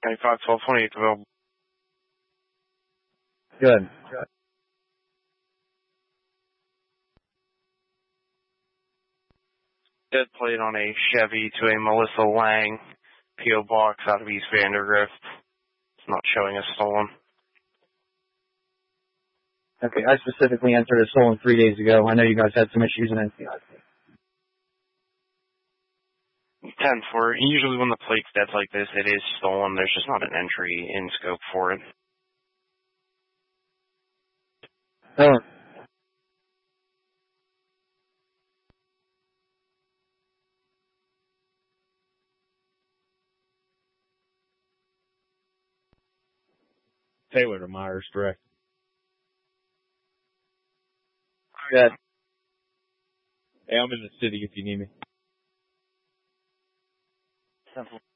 95-12-28 available. Good. Dead plate on a Chevy to a Melissa Lang, P.O. Box out of East Vandergrift. It's not showing as stolen. Okay, I specifically entered a stolen 3 days ago. I know you guys had some issues in NCIC. 10-4. Usually when the plate's dead like this, it is stolen. There's just not an entry in scope for it. Oh. Taylor to Myers, direct. Good. Hey, I'm in the city if you need me. 10-4.